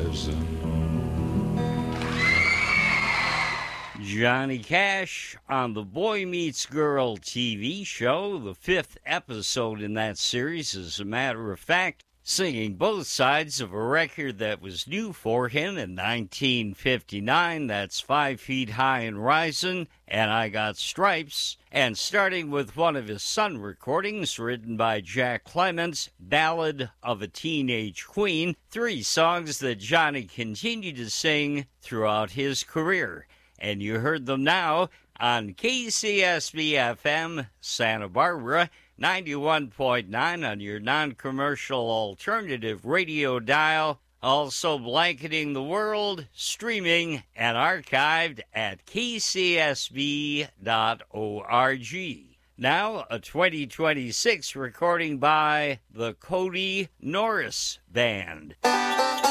Johnny Cash on the Boy Meets Girl TV show, the 5th episode in that series, as a matter of fact, singing both sides of a record that was new for him in 1959. That's 5 Feet High and Rising, and I Got Stripes. And starting with one of his Sun recordings written by Jack Clemens, Ballad of a Teenage Queen, 3 songs that Johnny continued to sing throughout his career. And you heard them now on KCSB-FM Santa Barbara, 91.9 on your non-commercial alternative radio dial, also blanketing the world, streaming and archived at kcsb.org. Now, a 2026 recording by the Cody Norris Band.